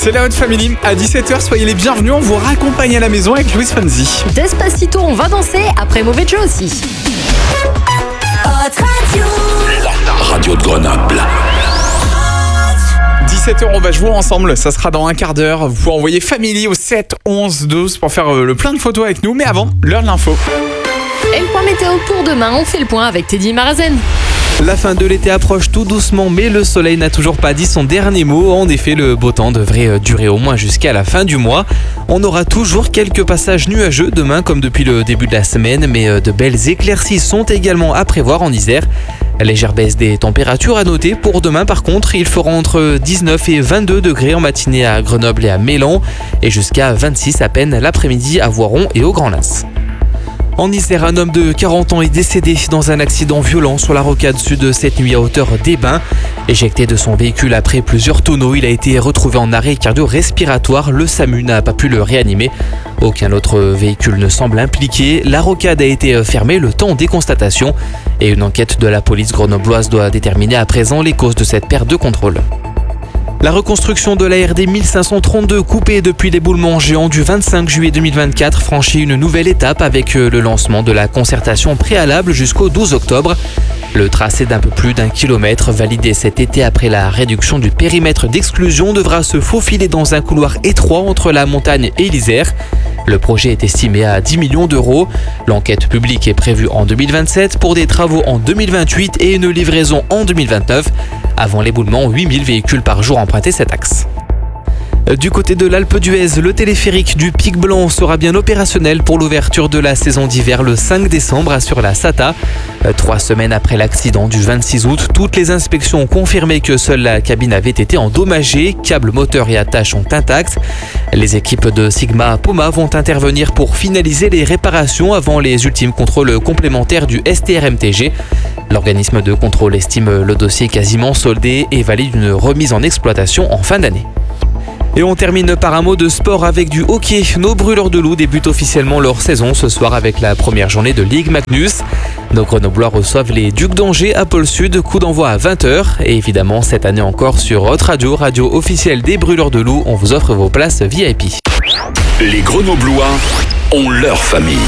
C'est la Haute Family. À 17h, soyez les bienvenus. On vous raccompagne à la maison avec Louis Fonzi. Despacito, on va danser après Mauvais Jeu aussi. La radio de Grenoble. 17h, on va jouer ensemble. Ça sera dans un quart d'heure. Vous pouvez envoyer Family au 7 11 12 pour faire le plein de photos avec nous. Mais avant, l'heure de l'info. Et le point météo pour demain, on fait le point avec Teddy Marazen. La fin de l'été approche tout doucement, mais le soleil n'a toujours pas dit son dernier mot. En effet, le beau temps devrait durer au moins jusqu'à la fin du mois. On aura toujours quelques passages nuageux demain, comme depuis le début de la semaine, mais de belles éclaircies sont également à prévoir en Isère. Légère baisse des températures à noter. Pour demain, par contre, il fera entre 19 et 22 degrés en matinée à Grenoble et à Mélan, et jusqu'à 26 à peine l'après-midi à Voiron et au Grand Lens. En Isère, un homme de 40 ans est décédé dans un accident violent sur la rocade sud cette nuit à hauteur des Bains. Éjecté de son véhicule après plusieurs tonneaux, il a été retrouvé en arrêt cardio-respiratoire. Le SAMU n'a pas pu le réanimer. Aucun autre véhicule ne semble impliqué. La rocade a été fermée le temps des constatations et une enquête de la police grenobloise doit déterminer à présent les causes de cette perte de contrôle. La reconstruction de la RD 1532 coupée depuis l'éboulement géant du 25 juillet 2024 franchit une nouvelle étape avec le lancement de la concertation préalable jusqu'au 12 octobre. Le tracé d'un peu plus d'1 kilomètre validé cet été après la réduction du périmètre d'exclusion devra se faufiler dans un couloir étroit entre la montagne et l'Isère. Le projet est estimé à 10 millions d'euros. L'enquête publique est prévue en 2027 pour des travaux en 2028 et une livraison en 2029. Avant l'éboulement, 8000 véhicules par jour empruntaient cet axe. Du côté de l'Alpe d'Huez, le téléphérique du Pic Blanc sera bien opérationnel pour l'ouverture de la saison d'hiver le 5 décembre, assure la SATA. 3 semaines après l'accident du 26 août, toutes les inspections ont confirmé que seule la cabine avait été endommagée. Câbles, moteurs et attaches sont intacts. Les équipes de Sigma Poma vont intervenir pour finaliser les réparations avant les ultimes contrôles complémentaires du STRMTG. L'organisme de contrôle estime le dossier quasiment soldé et valide une remise en exploitation en fin d'année. Et on termine par un mot de sport avec du hockey. Nos brûleurs de loups débutent officiellement leur saison ce soir avec la première journée de Ligue Magnus. Nos Grenoblois reçoivent les Ducs d'Angers à Pôle Sud, coup d'envoi à 20h. Et évidemment, cette année encore sur Hot Radio, radio officielle des brûleurs de loups, on vous offre vos places VIP. Les Grenoblois ont leur famille.